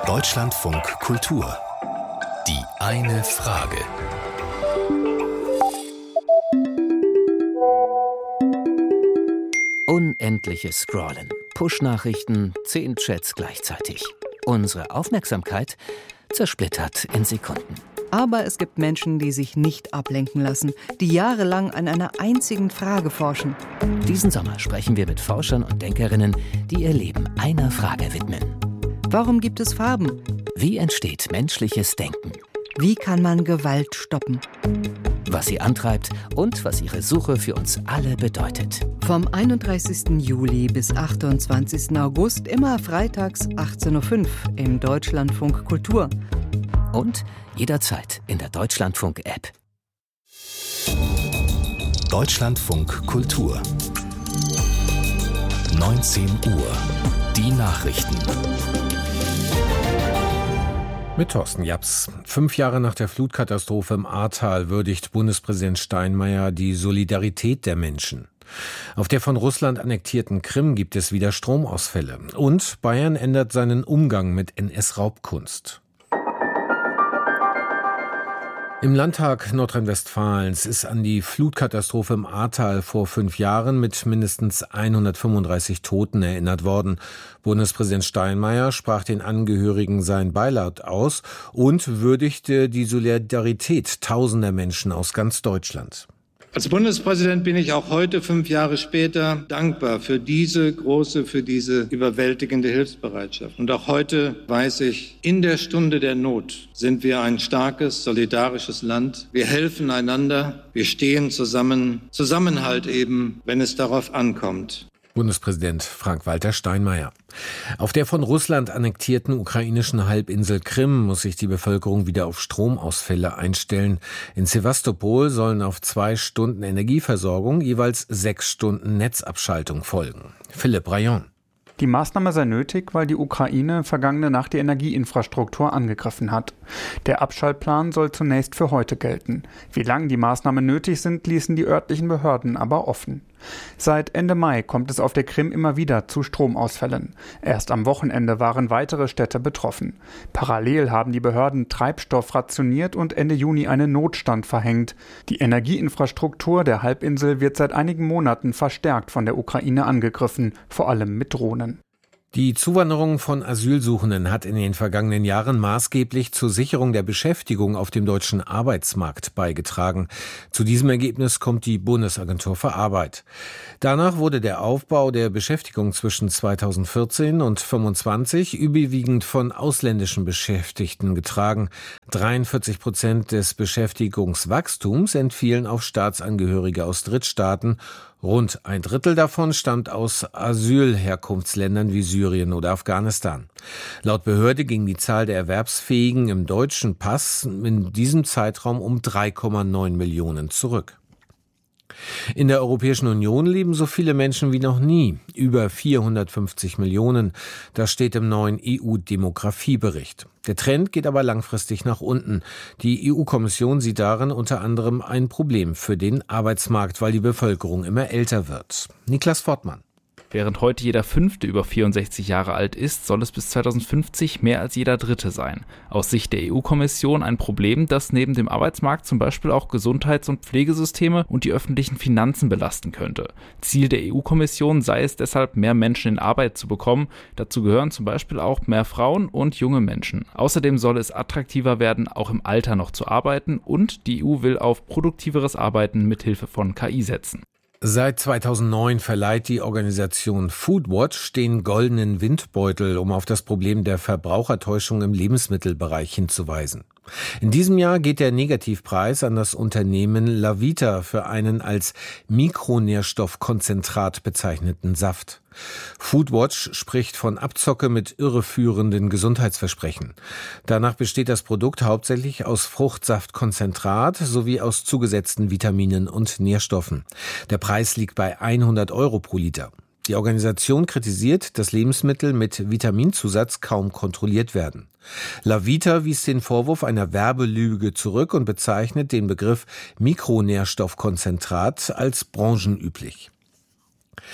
Deutschlandfunk Kultur. Die eine Frage. Unendliches Scrollen, Push-Nachrichten, 10 Chats gleichzeitig. Unsere Aufmerksamkeit zersplittert in Sekunden. Aber es gibt Menschen, die sich nicht ablenken lassen, die jahrelang an einer einzigen Frage forschen. Diesen Sommer sprechen wir mit Forschern und Denkerinnen, die ihr Leben einer Frage widmen. Warum gibt es Farben? Wie entsteht menschliches Denken? Wie kann man Gewalt stoppen? Was sie antreibt und was ihre Suche für uns alle bedeutet. Vom 31. Juli bis 28. August, immer freitags 18.05 Uhr im Deutschlandfunk Kultur. Und jederzeit in der Deutschlandfunk-App. Deutschlandfunk Kultur. 19 Uhr. Die Nachrichten. Mit Thorsten Japs. 5 Jahre nach der Flutkatastrophe im Ahrtal würdigt Bundespräsident Steinmeier die Solidarität der Menschen. Auf der von Russland annektierten Krim gibt es wieder Stromausfälle. Und Bayern ändert seinen Umgang mit NS-Raubkunst. Im Landtag Nordrhein-Westfalens ist an die Flutkatastrophe im Ahrtal vor 5 Jahren mit mindestens 135 Toten erinnert worden. Bundespräsident Steinmeier sprach den Angehörigen sein Beileid aus und würdigte die Solidarität tausender Menschen aus ganz Deutschland. Als Bundespräsident bin ich auch heute, 5 Jahre später, dankbar für diese überwältigende Hilfsbereitschaft. Und auch heute weiß ich, in der Stunde der Not sind wir ein starkes, solidarisches Land. Wir helfen einander, wir stehen zusammen, Zusammenhalt eben, wenn es darauf ankommt. Bundespräsident Frank-Walter Steinmeier. Auf der von Russland annektierten ukrainischen Halbinsel Krim muss sich die Bevölkerung wieder auf Stromausfälle einstellen. In Sewastopol sollen auf 2 Stunden Energieversorgung jeweils 6 Stunden Netzabschaltung folgen. Philipp Rayon. Die Maßnahme sei nötig, weil die Ukraine vergangene Nacht die Energieinfrastruktur angegriffen hat. Der Abschaltplan soll zunächst für heute gelten. Wie lange die Maßnahmen nötig sind, ließen die örtlichen Behörden aber offen. Seit Ende Mai kommt es auf der Krim immer wieder zu Stromausfällen. Erst am Wochenende waren weitere Städte betroffen. Parallel haben die Behörden Treibstoff rationiert und Ende Juni einen Notstand verhängt. Die Energieinfrastruktur der Halbinsel wird seit einigen Monaten verstärkt von der Ukraine angegriffen, vor allem mit Drohnen. Die Zuwanderung von Asylsuchenden hat in den vergangenen Jahren maßgeblich zur Sicherung der Beschäftigung auf dem deutschen Arbeitsmarkt beigetragen. Zu diesem Ergebnis kommt die Bundesagentur für Arbeit. Danach wurde der Aufbau der Beschäftigung zwischen 2014 und 2025 überwiegend von ausländischen Beschäftigten getragen. 43% des Beschäftigungswachstums entfielen auf Staatsangehörige aus Drittstaaten. Rund 1/3 davon stammt aus Asylherkunftsländern wie Syrien oder Afghanistan. Laut Behörde ging die Zahl der Erwerbsfähigen im deutschen Pass in diesem Zeitraum um 3,9 Millionen zurück. In der Europäischen Union leben so viele Menschen wie noch nie, über 450 Millionen. Das steht im neuen EU-Demografiebericht. Der Trend geht aber langfristig nach unten. Die EU-Kommission sieht darin unter anderem ein Problem für den Arbeitsmarkt, weil die Bevölkerung immer älter wird. Niklas Fortmann. Während heute jeder 5. über 64 Jahre alt ist, soll es bis 2050 mehr als jeder 3. sein. Aus Sicht der EU-Kommission ein Problem, das neben dem Arbeitsmarkt zum Beispiel auch Gesundheits- und Pflegesysteme und die öffentlichen Finanzen belasten könnte. Ziel der EU-Kommission sei es deshalb, mehr Menschen in Arbeit zu bekommen. Dazu gehören zum Beispiel auch mehr Frauen und junge Menschen. Außerdem soll es attraktiver werden, auch im Alter noch zu arbeiten, und die EU will auf produktiveres Arbeiten mithilfe von KI setzen. Seit 2009 verleiht die Organisation Foodwatch den goldenen Windbeutel, um auf das Problem der Verbrauchertäuschung im Lebensmittelbereich hinzuweisen. In diesem Jahr geht der Negativpreis an das Unternehmen Lavita für einen als Mikronährstoffkonzentrat bezeichneten Saft. Foodwatch spricht von Abzocke mit irreführenden Gesundheitsversprechen. Danach besteht das Produkt hauptsächlich aus Fruchtsaftkonzentrat sowie aus zugesetzten Vitaminen und Nährstoffen. Der Preis liegt bei 100 € pro Liter. Die Organisation kritisiert, dass Lebensmittel mit Vitaminzusatz kaum kontrolliert werden. Lavita wies den Vorwurf einer Werbelüge zurück und bezeichnet den Begriff Mikronährstoffkonzentrat als branchenüblich.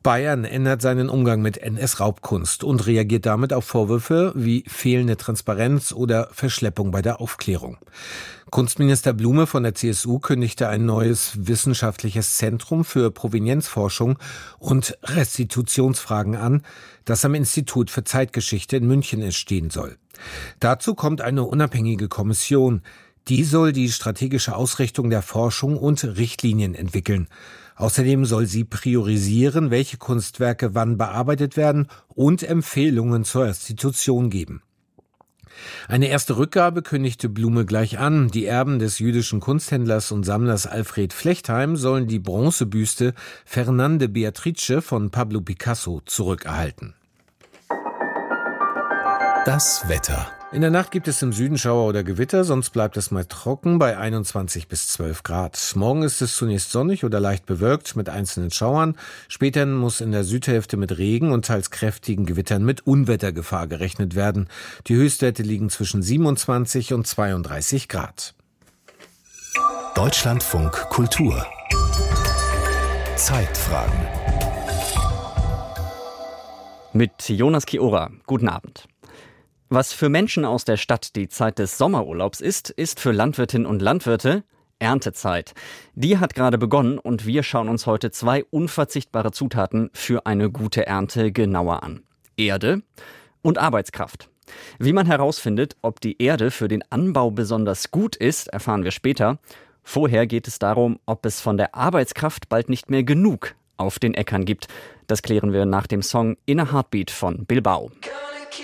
Bayern ändert seinen Umgang mit NS-Raubkunst und reagiert damit auf Vorwürfe wie fehlende Transparenz oder Verschleppung bei der Aufklärung. Kunstminister Blume von der CSU kündigte ein neues wissenschaftliches Zentrum für Provenienzforschung und Restitutionsfragen an, das am Institut für Zeitgeschichte in München entstehen soll. Dazu kommt eine unabhängige Kommission. Die soll die strategische Ausrichtung der Forschung und Richtlinien entwickeln. Außerdem soll sie priorisieren, welche Kunstwerke wann bearbeitet werden und Empfehlungen zur Restitution geben. Eine erste Rückgabe kündigte Blume gleich an. Die Erben des jüdischen Kunsthändlers und Sammlers Alfred Flechtheim sollen die Bronzebüste Fernande Beatrice von Pablo Picasso zurückerhalten. Das Wetter. In der Nacht gibt es im Süden Schauer oder Gewitter, sonst bleibt es mal trocken bei 21 bis 12 Grad. Morgen ist es zunächst sonnig oder leicht bewölkt mit einzelnen Schauern. Später muss in der Südhälfte mit Regen und teils kräftigen Gewittern mit Unwettergefahr gerechnet werden. Die Höchstwerte liegen zwischen 27 und 32 Grad. Deutschlandfunk Kultur. Zeitfragen. Mit Jonas Kiora. Guten Abend. Was für Menschen aus der Stadt die Zeit des Sommerurlaubs ist für Landwirtinnen und Landwirte Erntezeit. Die hat gerade begonnen und wir schauen uns heute 2 unverzichtbare Zutaten für eine gute Ernte genauer an. Erde und Arbeitskraft. Wie man herausfindet, ob die Erde für den Anbau besonders gut ist, erfahren wir später. Vorher geht es darum, ob es von der Arbeitskraft bald nicht mehr genug auf den Äckern gibt. Das klären wir nach dem Song In a Heartbeat von Bilbao.